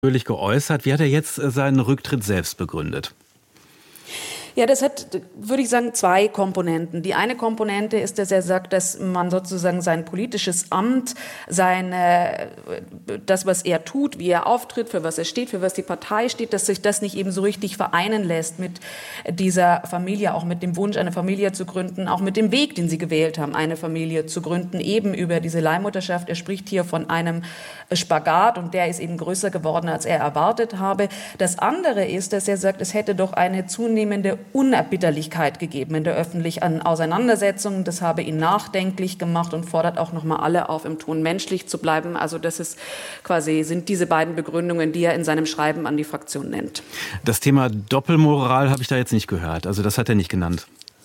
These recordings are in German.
Geäußert. Wie hat er jetzt seinen Rücktritt selbst begründet? Ja, das hat, würde ich sagen, zwei Komponenten. Die eine Komponente ist, dass er sagt, dass man sozusagen sein politisches Amt, das, was er tut, wie er auftritt, für was er steht, für was die Partei steht, dass sich das nicht eben so richtig vereinen lässt mit dieser Familie, auch mit dem Wunsch, eine Familie zu gründen, auch mit dem Weg, den sie gewählt haben, eine Familie zu gründen, eben über diese Leihmutterschaft. Er spricht hier von einem Spagat und der ist eben größer geworden, als er erwartet habe. Das andere ist, dass er sagt, es hätte doch eine zunehmende Unerbitterlichkeit gegeben in der öffentlichen Auseinandersetzung. Das habe ihn nachdenklich gemacht und fordert auch nochmal alle auf, im Ton menschlich zu bleiben. Also das ist sind diese beiden Begründungen, die er in seinem Schreiben an die Fraktion nennt. Das Thema Doppelmoral habe ich da jetzt nicht gehört. Also das hat er nicht genannt.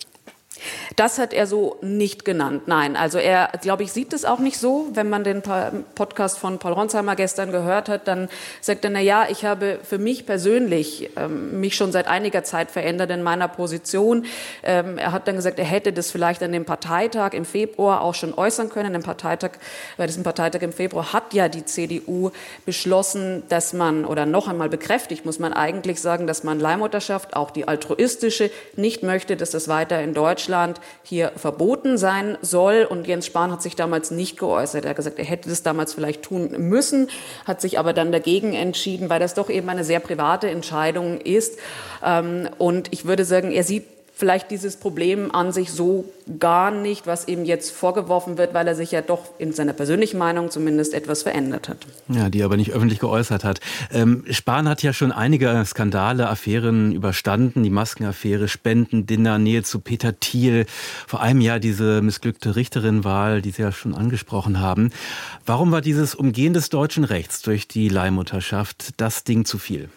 Das hat er so nicht genannt, nein. Also er, glaube ich, sieht es auch nicht so. Wenn man den Podcast von Paul Ronsheimer gestern gehört hat, dann sagt er, na ja, ich habe für mich persönlich mich schon seit einiger Zeit verändert in meiner Position. Er hat dann gesagt, er hätte das vielleicht an dem Parteitag im Februar auch schon äußern können. Bei diesem Parteitag im Februar hat ja die CDU beschlossen, dass man, oder noch einmal bekräftigt, muss man eigentlich sagen, dass man Leihmutterschaft, auch die altruistische, nicht möchte, dass das weiter in Deutschland hier verboten sein soll. Und Jens Spahn hat sich damals nicht geäußert. Er hat gesagt, er hätte das damals vielleicht tun müssen, hat sich aber dann dagegen entschieden, weil das doch eben eine sehr private Entscheidung ist. Und ich würde sagen, er sieht vielleicht dieses Problem an sich so gar nicht, was ihm jetzt vorgeworfen wird, weil er sich ja doch in seiner persönlichen Meinung zumindest etwas verändert hat. Ja, die aber nicht öffentlich geäußert hat. Spahn hat ja schon einige Skandale, Affären überstanden. Die Maskenaffäre, Spendendinner, Nähe zu Peter Thiel. Vor einem Jahr diese missglückte Richterin-Wahl, die Sie ja schon angesprochen haben. Warum war dieses Umgehen des deutschen Rechts durch die Leihmutterschaft das Ding zu viel?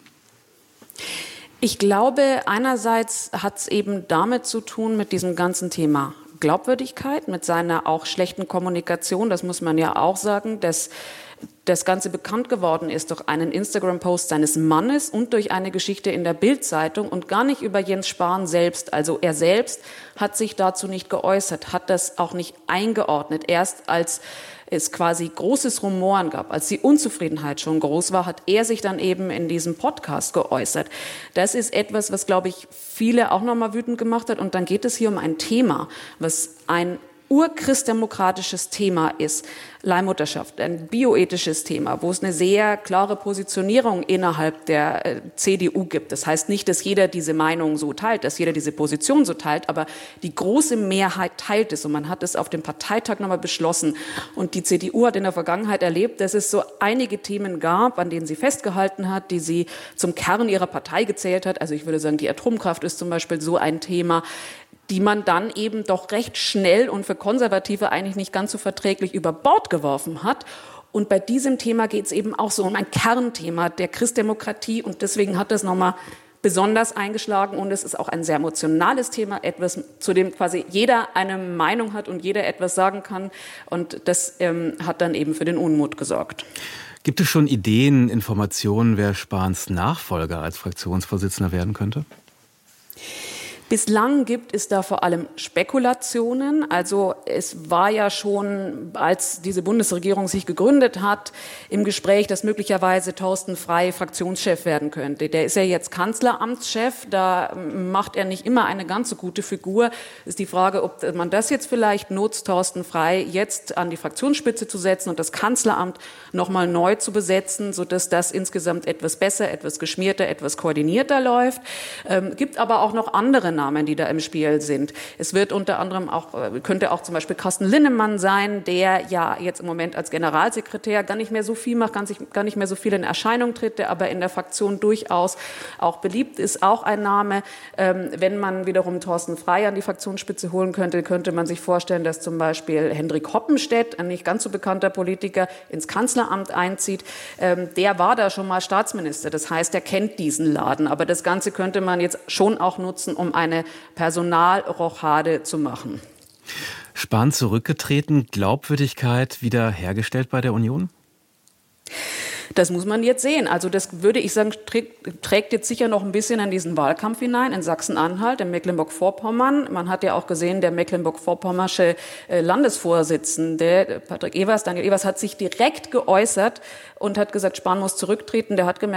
Ich glaube, einerseits hat es eben damit zu tun, mit diesem ganzen Thema Glaubwürdigkeit, mit seiner auch schlechten Kommunikation. Das muss man ja auch sagen, dass das Ganze bekannt geworden ist durch einen Instagram-Post seines Mannes und durch eine Geschichte in der Bild-Zeitung und gar nicht über Jens Spahn selbst. Also er selbst hat sich dazu nicht geäußert, hat das auch nicht eingeordnet. Erst als es quasi großes Rumoren gab, als die Unzufriedenheit schon groß war, hat er sich dann eben in diesem Podcast geäußert. Das ist etwas, was, glaube ich, viele auch nochmal wütend gemacht hat. Und dann geht es hier um ein Thema, was ein urchristdemokratisches Thema ist, Leihmutterschaft, ein bioethisches Thema, wo es eine sehr klare Positionierung innerhalb der CDU gibt. Das heißt nicht, dass jeder diese Meinung so teilt, dass jeder diese Position so teilt, aber die große Mehrheit teilt es und man hat es auf dem Parteitag nochmal beschlossen. Und die CDU hat in der Vergangenheit erlebt, dass es so einige Themen gab, an denen sie festgehalten hat, die sie zum Kern ihrer Partei gezählt hat. Also ich würde sagen, die Atomkraft ist zum Beispiel so ein Thema, die man dann eben doch recht schnell und für Konservative eigentlich nicht ganz so verträglich über Bord geworfen hat. Und bei diesem Thema geht es eben auch so um ein Kernthema der Christdemokratie und deswegen hat das nochmal besonders eingeschlagen und es ist auch ein sehr emotionales Thema, etwas, zu dem quasi jeder eine Meinung hat und jeder etwas sagen kann und das hat dann eben für den Unmut gesorgt. Gibt es schon Ideen, Informationen, wer Spahns Nachfolger als Fraktionsvorsitzender werden könnte? Bislang gibt es da vor allem Spekulationen. Also es war ja schon, als diese Bundesregierung sich gegründet hat, im Gespräch, dass möglicherweise Thorsten Frey Fraktionschef werden könnte. Der ist ja jetzt Kanzleramtschef, da macht er nicht immer eine ganz so gute Figur. Ist die Frage, ob man das jetzt vielleicht nutzt, Thorsten Frey jetzt an die Fraktionsspitze zu setzen und das Kanzleramt nochmal neu zu besetzen, sodass das insgesamt etwas besser, etwas geschmierter, etwas koordinierter läuft. Gibt aber auch noch andere Namen, die da im Spiel sind. Es wird unter anderem auch, könnte auch zum Beispiel Carsten Linnemann sein, der ja jetzt im Moment als Generalsekretär gar nicht mehr so viel macht, gar nicht mehr so viel in Erscheinung tritt, der aber in der Fraktion durchaus auch beliebt ist. Auch ein Name, wenn man wiederum Thorsten Frey an die Fraktionsspitze holen könnte, könnte man sich vorstellen, dass zum Beispiel Hendrik Hoppenstedt, ein nicht ganz so bekannter Politiker, ins Kanzleramt einzieht. Der war da schon mal Staatsminister, das heißt, er kennt diesen Laden. Aber das Ganze könnte man jetzt schon auch nutzen, um eine Personalrochade zu machen. Spahn zurückgetreten, Glaubwürdigkeit wiederhergestellt bei der Union? Das muss man jetzt sehen. Also das würde ich sagen, trägt jetzt sicher noch ein bisschen an diesen Wahlkampf hinein in Sachsen-Anhalt, in Mecklenburg-Vorpommern. Man hat ja auch gesehen, der mecklenburg-vorpommersche Landesvorsitzende, Daniel Evers, hat sich direkt geäußert und hat gesagt, Spahn muss zurücktreten. Der hat gemerkt,